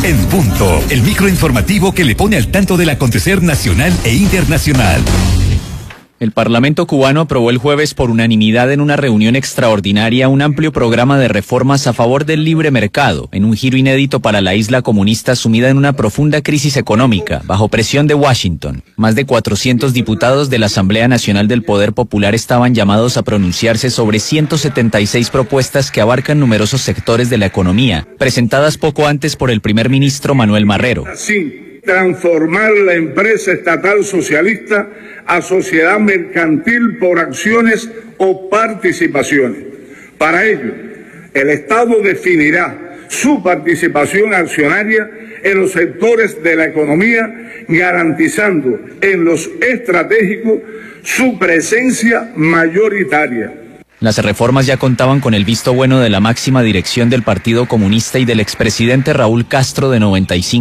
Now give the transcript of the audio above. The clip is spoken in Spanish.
En punto, el microinformativo que le pone al tanto del acontecer nacional e internacional. El Parlamento cubano aprobó el jueves por unanimidad en una reunión extraordinaria un amplio programa de reformas a favor del libre mercado, en un giro inédito para la isla comunista sumida en una profunda crisis económica, bajo presión de Washington. Más de 400 diputados de la Asamblea Nacional del Poder Popular estaban llamados a pronunciarse sobre 176 propuestas que abarcan numerosos sectores de la economía, presentadas poco antes por el primer ministro Manuel Marrero. Sí, transformar la empresa estatal socialista a sociedad mercantil por acciones o participaciones. Para ello, el Estado definirá su participación accionaria en los sectores de la economía, garantizando en los estratégicos su presencia mayoritaria. Las reformas ya contaban con el visto bueno de la máxima dirección del Partido Comunista y del expresidente Raúl Castro, de 95